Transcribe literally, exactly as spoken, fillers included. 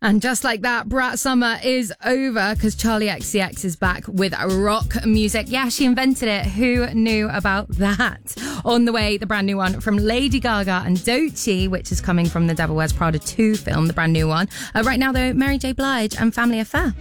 And just like that, Brat Summer is over because Charlie X C X is back with rock music. Yeah, she invented it. Who knew about that? On the way, the brand new one from Lady Gaga and Doechii, which is coming from the Devil Wears Prada two film, the brand new one. Uh, right now, though, Mary J. Blige and Family Affair.